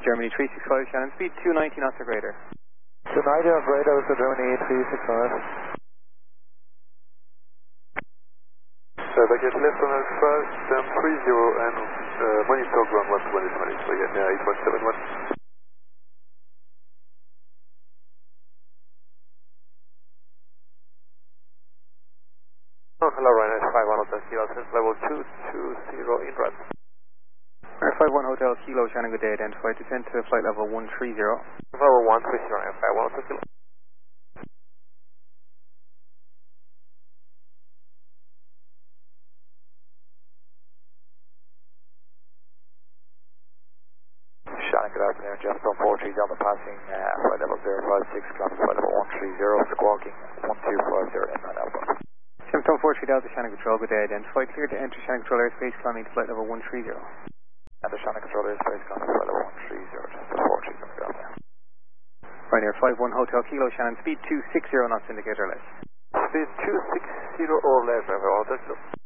Germany 365, Shannon, speed 290 knots or greater. 290 or greater, so Germany 365. So I get left on Alpha, stamp 30 and monitor ground 120, so yeah, near 8171. Hello, Ryanair 51 Hotel Kilo, since level 220 in run. 51 Hotel Kilo, Shannon, good day, identified, descend to flight level 130. Level 130 and 51 Hotel Kilo. Shannon, good afternoon, Jeffstone 43 on the passing, flight level 056, climb flight level 130, squawking 1250 inland Alpha. Gemstone 43 Delta, Shannon Control, good day, identified, clear to enter Shannon Control airspace, climbing to flight level 130. And the Shannon Control airspace, climbing flight level 130, just the 43 coming down there. Ryanair 51 Hotel Kilo, Shannon, speed 260 knots, indicator less. Speed 260 or less, Hotel Kilo.